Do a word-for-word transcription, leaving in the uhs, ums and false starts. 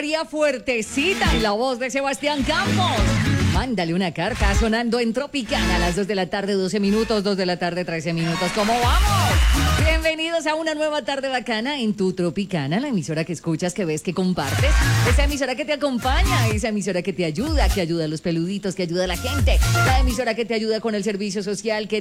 María Fuertecita en la voz de Sebastián Campos. Mándale una carta sonando en Tropicana a las dos de la tarde, doce minutos, dos de la tarde, trece minutos. ¿Cómo vamos? Bienvenidos a una nueva tarde bacana en tu Tropicana, la emisora que escuchas, que ves, que compartes. Esa emisora que te acompaña, esa emisora que te ayuda, que ayuda a los peluditos, que ayuda a la gente. La emisora que te ayuda con el servicio social, que